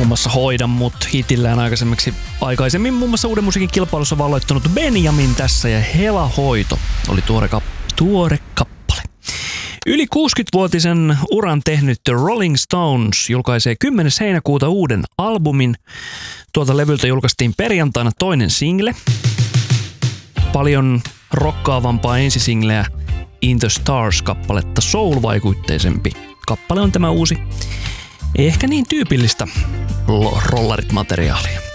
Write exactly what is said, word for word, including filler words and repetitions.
muassa Hoida mut hitillään aikaisemmin, aikaisemmin muun muassa Uuden musiikin kilpailussa valloittanut Benjamin tässä ja Hela Hoito oli tuore, kap, tuore kappale. Yli kuusikymmenvuotisen uran tehnyt The Rolling Stones julkaisee kymmenes heinäkuuta uuden albumin. Tuolta levyltä julkaistiin perjantaina toinen single. Paljon rokkaavampaa ensisingleä In the Stars-kappaletta soul-vaikutteisempi kappale on tämä uusi. Ei ehkä niin tyypillistä rollarit-materiaalia.